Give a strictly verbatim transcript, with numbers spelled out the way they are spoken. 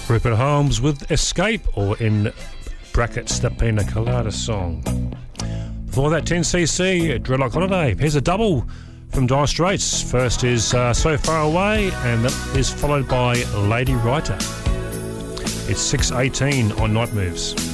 Rupert Holmes with Escape, or in brackets, the Pina Colada song. Before that, ten C C, Dreadlock Holiday. Here's a double from Dire Straits. First is uh, So Far Away, and that is followed by Lady Writer. It's six eighteen on Night Moves.